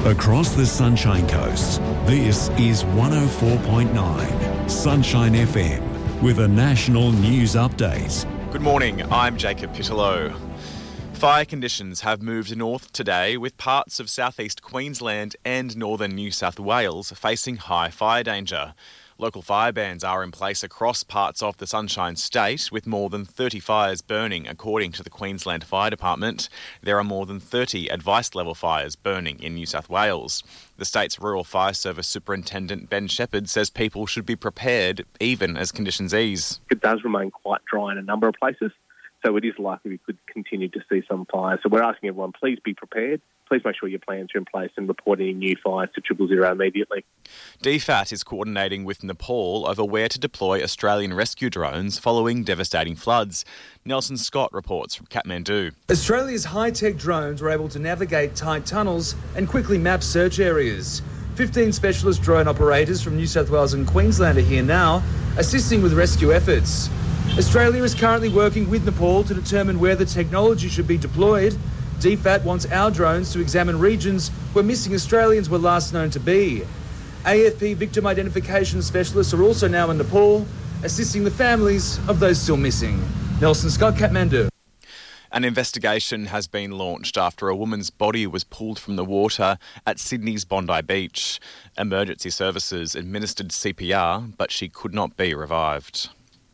Across the Sunshine Coast, this is 104.9 Sunshine FM with a national news update. Good morning, I'm Jacob Pittellow. Fire conditions have moved north today, with parts of southeast Queensland and northern New South Wales facing high fire danger. Local fire bans are in place across parts of the Sunshine State, with more than 30 fires burning, according to the Queensland Fire Department. There are more than 30 advice-level fires burning in New South Wales. The state's Rural Fire Service Superintendent Ben Shepherd says people should be prepared even as conditions ease. It does remain quite dry in a number of places, so it is likely we could continue to see some fires. So we're asking everyone, please be prepared. Please make sure your plans are in place and report any new fires to 000 immediately. DFAT is coordinating with Nepal over where to deploy Australian rescue drones following devastating floods. Nelson Scott reports from Kathmandu. Australia's high-tech drones were able to navigate tight tunnels and quickly map search areas. 15 specialist drone operators from New South Wales and Queensland are here now, assisting with rescue efforts. Australia is currently working with Nepal to determine where the technology should be deployed. DFAT wants our drones to examine regions where missing Australians were last known to be. AFP victim identification specialists are also now in Nepal, assisting the families of those still missing. Nelson Scott, Kathmandu. An investigation has been launched after a woman's body was pulled from the water at Sydney's Bondi Beach. Emergency services administered CPR, but she could not be revived.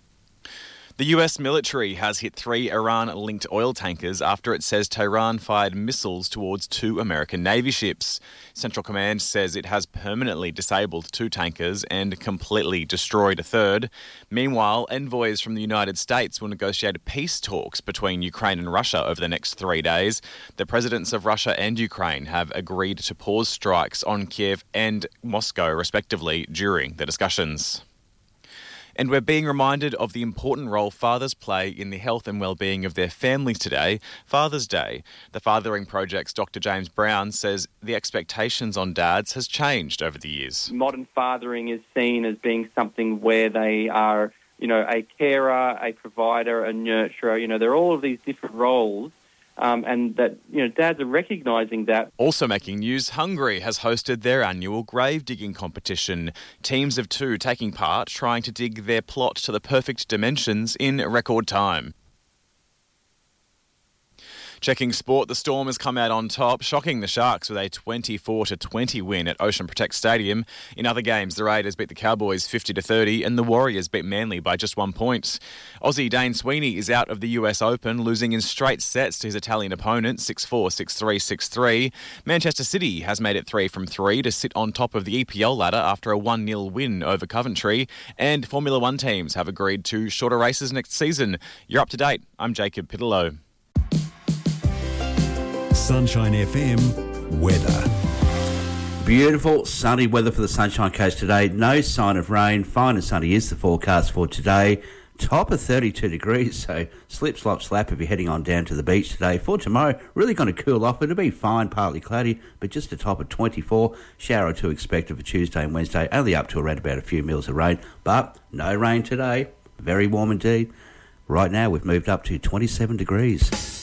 The US military has hit 3 Iran-linked oil tankers after it says Tehran fired missiles towards 2 American Navy ships. Central Command says it has permanently disabled 2 tankers and completely destroyed a third. Meanwhile, envoys from the United States will negotiate peace talks between Ukraine and Russia over the next 3 days. The presidents of Russia and Ukraine have agreed to pause strikes on Kiev and Moscow, respectively, during the discussions. And we're being reminded of the important role fathers play in the health and well-being of their families today, Father's Day. The Fathering Project's Dr. James Brown says the expectations on dads has changed over the years. Modern fathering is seen as being something where they are, a carer, a provider, a nurturer. There are all of these different roles. And that, dads are recognising that. Also making news, Hungary has hosted their annual grave digging competition. Teams of 2 taking part, trying to dig their plot to the perfect dimensions in record time. Checking sport, the Storm has come out on top, shocking the Sharks with a 24-20 win at Ocean Protect Stadium. In other games, the Raiders beat the Cowboys 50-30 and the Warriors beat Manly by just 1 point. Aussie Dane Sweeney is out of the US Open, losing in straight sets to his Italian opponent, 6-4, 6-3, 6-3. Manchester City has made it 3 from 3 to sit on top of the EPL ladder after a 1-0 win over Coventry. And Formula One teams have agreed to shorter races next season. You're up to date. I'm Jacob Pittellow. Sunshine FM weather. Beautiful sunny weather for the Sunshine Coast today. No sign of rain. Fine and sunny is the forecast for today. Top of 32 degrees, so slip, slop, slap if you're heading on down to the beach today. For tomorrow, really going to cool off. It'll be fine, partly cloudy, but just a top of 24. Shower or 2 expected for Tuesday and Wednesday, only up to around about a few mils of rain. But no rain today. Very warm indeed. Right now, we've moved up to 27 degrees.